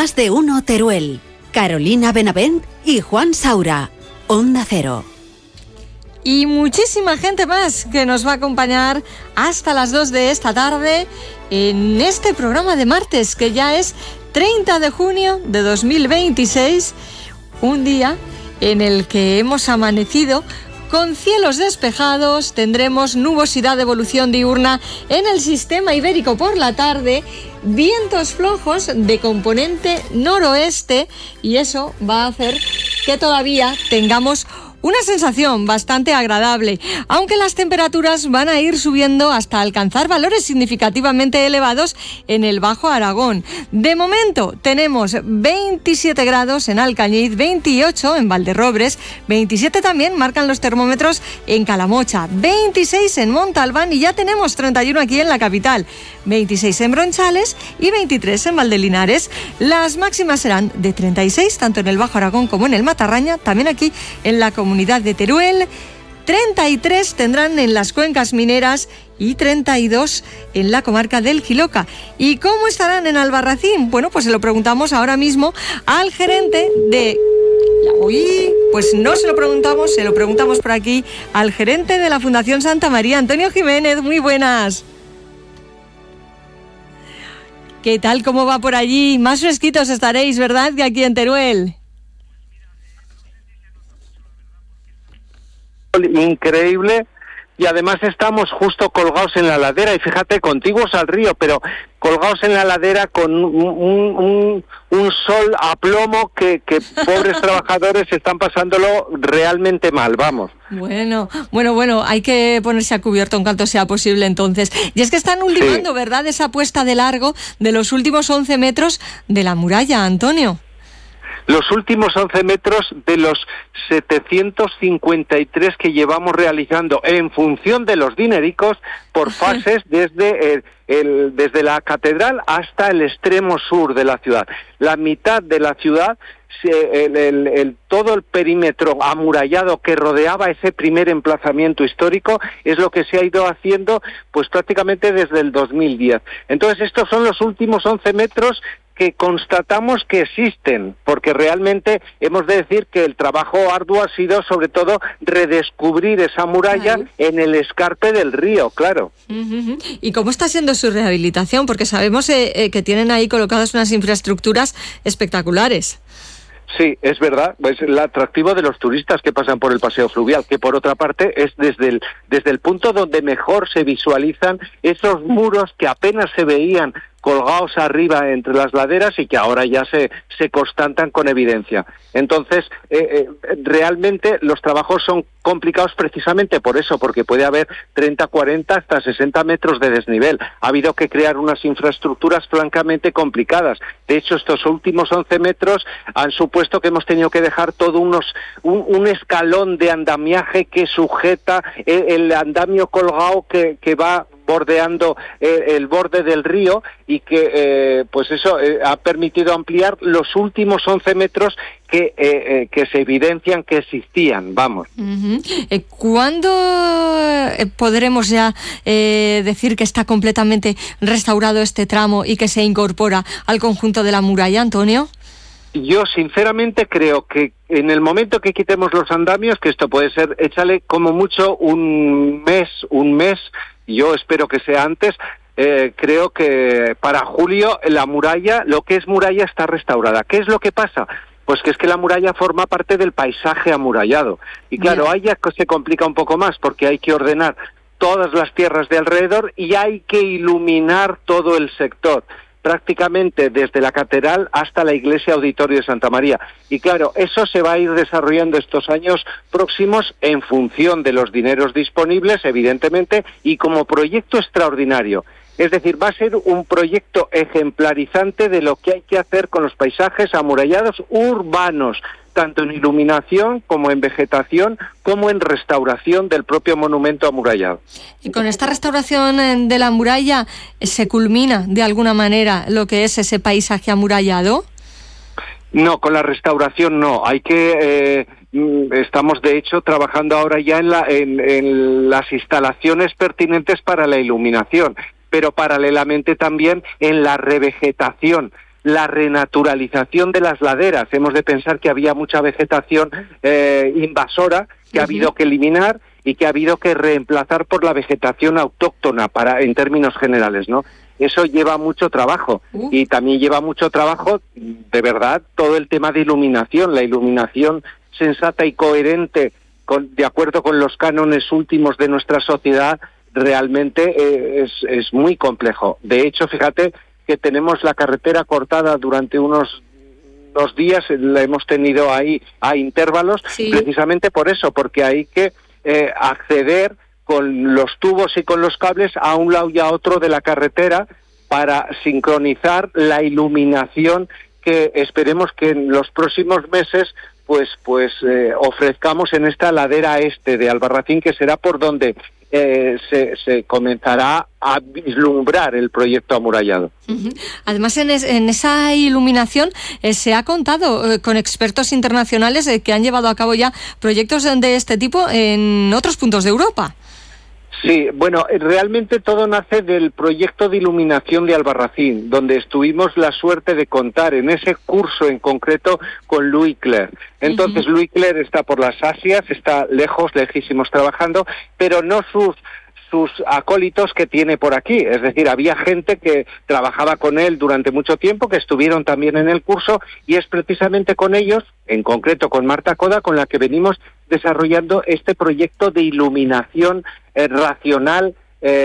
Más de uno Teruel. Carolina Benavent y Juan Saura. Onda Cero. Y muchísima gente más que nos va a acompañar hasta las 2 de esta tarde en este programa de martes, que ya es 30 de junio de 2026, un día en el que hemos amanecido con cielos despejados. Tendremos nubosidad de evolución diurna en el sistema ibérico por la tarde, vientos flojos de componente noroeste, y eso va a hacer que todavía tengamos una sensación bastante agradable, aunque las temperaturas van a ir subiendo hasta alcanzar valores significativamente elevados en el Bajo Aragón. De momento tenemos 27 grados en Alcañiz, 28 en Valderrobres, 27 también marcan los termómetros en Calamocha, 26 en Montalbán y ya tenemos 31 aquí en la capital, 26 en Bronchales y 23 en Valdelinares. Las máximas serán de 36 tanto en el Bajo Aragón como en el Matarraña, también aquí en la comunidad de Teruel. 33 tendrán en las cuencas mineras y 32 en la comarca del Jiloca. ¿Y cómo estarán en Albarracín? Bueno, pues se lo preguntamos ahora mismo al gerente de... Pues no se lo preguntamos por aquí al gerente de la Fundación Santa María, Antonio Jiménez. Muy buenas. ¿Qué tal? ¿Cómo va por allí? Más fresquitos estaréis, ¿verdad?, que aquí en Teruel. Increíble, y además estamos justo colgados en la ladera, y fíjate, contiguos al río, pero colgados en la ladera con un sol a plomo que pobres trabajadores están pasándolo realmente mal, vamos. Bueno, hay que ponerse a cubierto en cuanto sea posible entonces. Y es que están ultimando, sí, ¿verdad?, esa puesta de largo de los últimos 11 metros de la muralla, Antonio. Los últimos 11 metros de los 753 que llevamos realizando en función de los dinericos por fases desde la catedral hasta el extremo sur de la ciudad. La mitad de la ciudad, todo el perímetro amurallado que rodeaba ese primer emplazamiento histórico es lo que se ha ido haciendo pues prácticamente desde el 2010. Entonces estos son los últimos 11 metros que constatamos que existen, porque realmente hemos de decir que el trabajo arduo ha sido sobre todo redescubrir esa muralla en el escarpe del río, claro. ¿Y cómo está siendo su rehabilitación? Porque sabemos que tienen ahí colocadas unas infraestructuras espectaculares. Sí, es verdad, es el atractivo de los turistas que pasan por el paseo fluvial, que por otra parte es desde el punto donde mejor se visualizan esos muros que apenas se veían colgados arriba entre las laderas y que ahora ya se constatan con evidencia. Entonces, realmente los trabajos son complicados precisamente por eso, porque puede haber 30, 40, hasta 60 metros de desnivel. Ha habido que crear unas infraestructuras francamente complicadas. De hecho, estos últimos 11 metros han supuesto que hemos tenido que dejar todo un escalón de andamiaje que sujeta el andamio colgado que va bordeando el borde del río y que pues eso ha permitido ampliar los últimos 11 metros que se evidencian que existían, vamos. ¿Cuándo podremos ya decir que está completamente restaurado este tramo y que se incorpora al conjunto de la muralla, Antonio? Yo sinceramente creo que en el momento que quitemos los andamios, que esto puede ser, échale como mucho un mes, yo espero que sea antes, creo que para julio la muralla, lo que es muralla, está restaurada. ¿Qué es lo que pasa? Pues que es que la muralla forma parte del paisaje amurallado. Y claro, ahí ya se complica un poco más porque hay que ordenar todas las tierras de alrededor y hay que iluminar todo el sector, prácticamente desde la catedral hasta la iglesia auditorio de Santa María. Y claro, eso se va a ir desarrollando estos años próximos en función de los dineros disponibles, evidentemente, y como proyecto extraordinario. Es decir, va a ser un proyecto ejemplarizante de lo que hay que hacer con los paisajes amurallados urbanos, tanto en iluminación como en vegetación, como en restauración del propio monumento amurallado. Y con esta restauración de la muralla, ¿se culmina de alguna manera lo que es ese paisaje amurallado? No, con la restauración no. Hay que... estamos de hecho trabajando ahora ya en las instalaciones pertinentes para la iluminación, pero paralelamente también en la revegetación. la renaturalización de las laderas. Hemos de pensar que había mucha vegetación invasora que ha habido que eliminar y que ha habido que reemplazar por la vegetación autóctona, en términos generales, ¿no? Eso lleva mucho trabajo y también lleva mucho trabajo, de verdad, todo el tema de iluminación, la iluminación sensata y coherente, de acuerdo con los cánones últimos de nuestra sociedad, realmente es muy complejo. De hecho, fíjate que tenemos la carretera cortada durante unos días, la hemos tenido ahí a intervalos, precisamente por eso, porque hay que acceder con los tubos y con los cables a un lado y a otro de la carretera para sincronizar la iluminación que esperemos que en los próximos meses pues ofrezcamos en esta ladera este de Albarracín, que será por donde se comenzará a vislumbrar el proyecto amurallado. Además, en esa iluminación se ha contado con expertos internacionales que han llevado a cabo ya proyectos de este tipo en otros puntos de Europa. Sí, bueno, realmente todo nace del proyecto de iluminación de Albarracín, donde tuvimos la suerte de contar en ese curso en concreto con Louis Clerc. Entonces, Louis Clerc está por las Asias, está lejísimos trabajando, pero no sus acólitos que tiene por aquí. Es decir, había gente que trabajaba con él durante mucho tiempo, que estuvieron también en el curso, y es precisamente con ellos, en concreto con Marta Coda, con la que venimos desarrollando este proyecto de iluminación racional